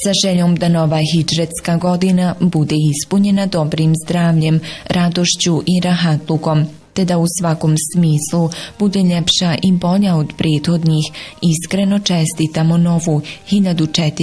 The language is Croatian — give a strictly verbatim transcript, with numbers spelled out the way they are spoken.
sa željom da nova hidžretska godina bude ispunjena dobrim zdravljem, radošću i rahatlukom, te da u svakom smislu bude ljepša i bolja od prethodnih, iskreno čestitamo novu hiljadu četiristo